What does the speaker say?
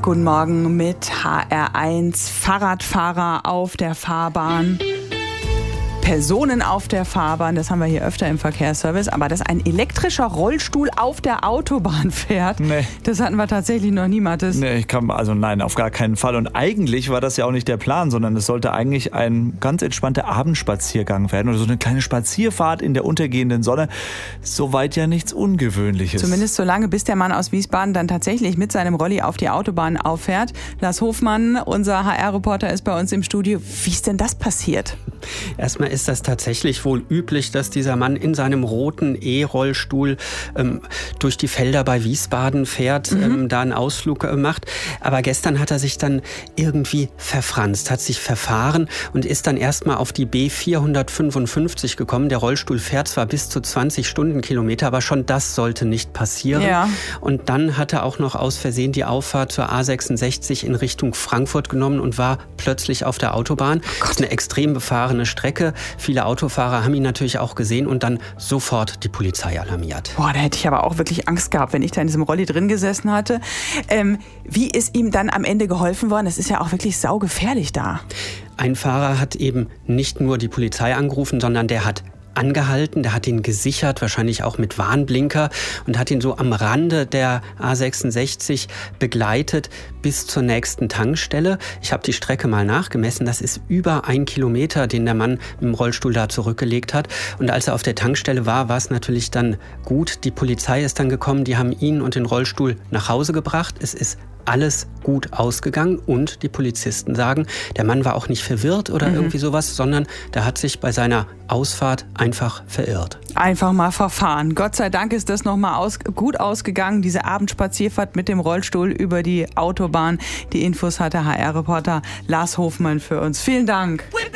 Guten Morgen mit HR1. Fahrradfahrer auf der Fahrbahn. Personen auf der Fahrbahn, das haben wir hier öfter im Verkehrsservice, aber dass ein elektrischer Rollstuhl auf der Autobahn fährt, das hatten wir tatsächlich noch nie, Mathis. Nein, auf gar keinen Fall. Und eigentlich war das ja auch nicht der Plan, sondern es sollte eigentlich ein ganz entspannter Abendspaziergang werden oder so eine kleine Spazierfahrt in der untergehenden Sonne. Soweit ja nichts Ungewöhnliches. Zumindest so lange, bis der Mann aus Wiesbaden dann tatsächlich mit seinem Rolli auf die Autobahn auffährt. Lars Hofmann, unser HR-Reporter, ist bei uns im Studio. Wie ist denn das passiert? Erstmal ist das tatsächlich wohl üblich, dass dieser Mann in seinem roten E-Rollstuhl durch die Felder bei Wiesbaden fährt, da einen Ausflug macht. Aber gestern hat er sich dann irgendwie verfranst, hat sich verfahren und ist dann erstmal auf die B455 gekommen. Der Rollstuhl fährt zwar bis zu 20 Stundenkilometer, aber schon das sollte nicht passieren. Ja. Und dann hat er auch noch aus Versehen die Auffahrt zur A66 in Richtung Frankfurt genommen und war plötzlich auf der Autobahn. Das ist eine extrem befahrene Strecke. Viele Autofahrer haben ihn natürlich auch gesehen und dann sofort die Polizei alarmiert. Boah, da hätte ich aber auch wirklich Angst gehabt, wenn ich da in diesem Rolli drin gesessen hatte. Wie ist ihm dann am Ende geholfen worden? Das ist ja auch wirklich saugefährlich da. Ein Fahrer hat eben nicht nur die Polizei angerufen, sondern der hat angehalten, der hat ihn gesichert, wahrscheinlich auch mit Warnblinker und hat ihn so am Rande der A66 begleitet bis zur nächsten Tankstelle. Ich habe die Strecke mal nachgemessen, das ist über 1 Kilometer, den der Mann im Rollstuhl da zurückgelegt hat. Und als er auf der Tankstelle war, war es natürlich dann gut. Die Polizei ist dann gekommen, die haben ihn und den Rollstuhl nach Hause gebracht. Es ist alles gut ausgegangen und die Polizisten sagen, der Mann war auch nicht verwirrt oder irgendwie sowas, sondern der hat sich bei seiner Ausfahrt einfach verirrt. Einfach mal verfahren. Gott sei Dank ist das nochmal gut ausgegangen, diese Abendspazierfahrt mit dem Rollstuhl über die Autobahn. Die Infos hat der HR-Reporter Lars Hofmann für uns. Vielen Dank.